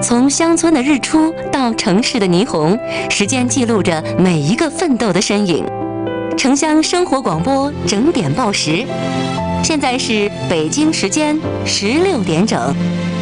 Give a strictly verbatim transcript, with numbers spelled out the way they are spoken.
从乡村的日出到城市的霓虹，时间记录着每一个奋斗的身影。城乡生活广播整点报时，现在是北京时间十六点整。